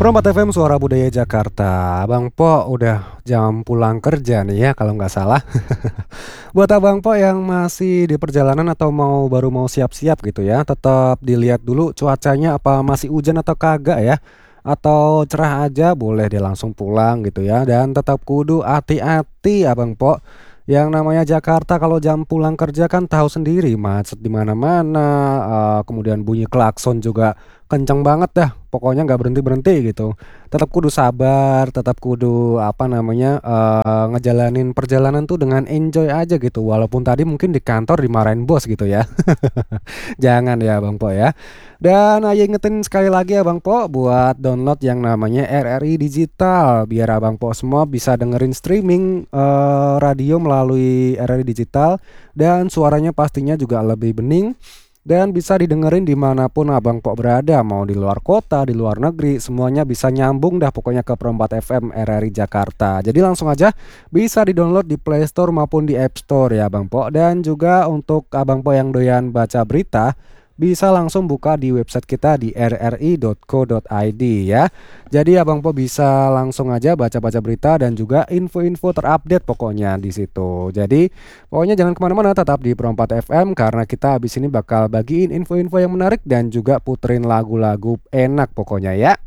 Perompak FM Suara Budaya Jakarta. Abang Po udah jam pulang kerja nih ya kalau nggak salah. Buat Abang Po yang masih di perjalanan atau baru mau siap-siap gitu ya, tetap dilihat dulu cuacanya apa masih hujan atau kagak ya. Atau cerah aja boleh dia langsung pulang gitu ya. Dan tetap kudu hati-hati Abang Po. Yang namanya Jakarta kalau jam pulang kerja kan tahu sendiri macet di mana-mana, kemudian bunyi klakson juga kenceng banget dah, pokoknya nggak berhenti-berhenti gitu. Tetap kudu sabar, tetap kudu apa namanya, ngejalanin perjalanan tuh dengan enjoy aja gitu, walaupun tadi mungkin di kantor dimarahin bos gitu ya. Jangan ya Bang Po ya. Dan ayo ingetin sekali lagi ya Bang Po buat download yang namanya RRI Digital biar Abang Po semua bisa dengerin streaming radio melalui RRI Digital dan suaranya pastinya juga lebih bening dan bisa didengerin dimanapun Abang Po berada, mau di luar kota, di luar negeri, semuanya bisa nyambung dah pokoknya ke Perompak FM RRI Jakarta. Jadi langsung aja bisa di-download di Play Store maupun di App Store ya Bang Po. Dan juga untuk Abang Po yang doyan baca berita, bisa langsung buka di website kita di rri.co.id ya. Jadi Abang Po bisa langsung aja baca-baca berita dan juga info-info terupdate pokoknya di situ. Jadi pokoknya jangan kemana-mana, tetap di Perompak FM karena kita habis ini bakal bagiin info-info yang menarik dan juga puterin lagu-lagu enak pokoknya ya.